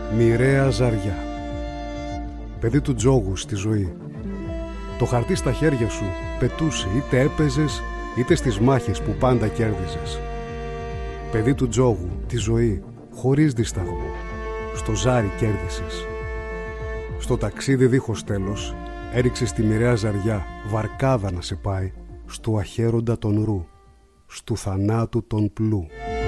Μοιραία ζαριά. Παιδί του τζόγου στη ζωή. Το χαρτί στα χέρια σου πετούσε, είτε έπαιζες είτε στις μάχες που πάντα κέρδιζες. Παιδί του τζόγου, τη ζωή, χωρίς δισταγμό. Στο ζάρι κέρδισες. Στο ταξίδι δίχως τέλος έριξες τη μοιραία ζαριά, βαρκάδα να σε πάει, στου αχέροντα τον ρου, στου θανάτου τον πλού.